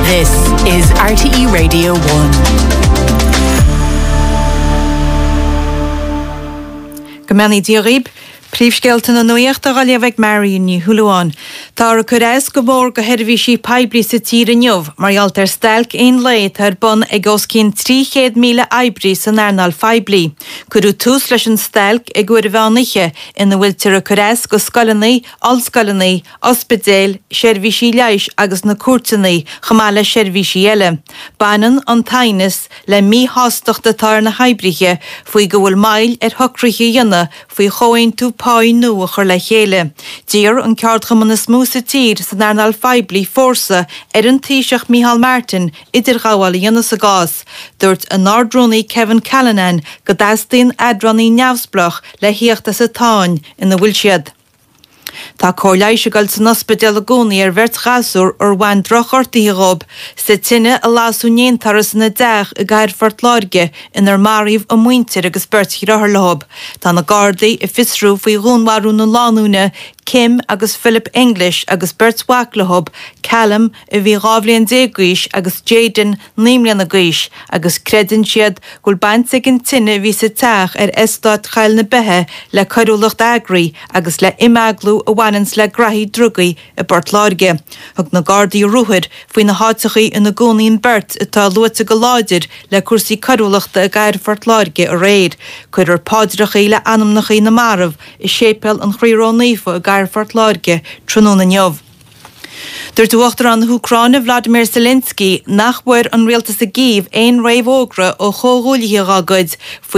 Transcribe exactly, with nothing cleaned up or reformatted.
This is R T E Radio one. Gymani diorib, príomhsceilteanna nuacht a gáilíomh Marion ní Thualainn. Tá a cuireas go mór go heirbhí sí paibrí sa tír inniuh, margheallt ar stelc aon léit ar bun ag os cinn trí chéad míle eibrí san airnal feibli. Cuireadh tús leis an stelc ag uair bheanniche ina bhfuil tir a cuireas go scoilinaí, allscoilinaí, ospidéal, seirbhí sí leish agus na cuairteanaí chamála seirbhí sí eile. Banan an tainis le mí hástacht atá na heibrithe faoi go bhfuil mail ar thucruthaí dhéanna faoi chomhainn tú páin nua chur le chéile. Dír an ceart go muna smúsa tír san airnal feibli fórsa ar an taoiseach Micheál Martin idir ghabháil dhéanana sa gás. Dúirt an ardrónaí Kevin Callanan go d'eastaíonn adrónaí neamhsplach le híochta sa táin ina bhfuil siad. Tá cóirléise goil san ospidéal a gcónaí ar bheirt gasúr ar bhain drochortaí rob sa tine a lású néantaras na deach a gaiir fortláirge inar maríomh a muintir agus beirt chiráthair lob. Tá na Gardaí i fisrú faoi dhúnmharú na lánúna Kim agus Philip English agus Bert Wacklehob, Callum a bhí rábhlíonn déagúis agus Jaden nímlian a gúis agus credan siad gúil baint ag an tine bhí sa teach ar Estát Chail na Bethe le coiriúlacht agraí agus le imeaglú a bhainans le graithí drugaí i Bert Láirge. Thug na Gardaí ruúthid faoi na háiteachí ina gcónaín Bert atá luata go láidir le cuasaí coiriúlachta a gaiir Bert Láirge a réad. Cuidir pádrachaí le anamnachaí na marmh i sépel an chríorán nífa a gaiir Bert Láirge tróna neamh. Dúirt uachtar an Ucráine Vladimir Zelensky nach bhair an rialtas a gíomh éon réamh ógra ó chomhghuailithe rágaid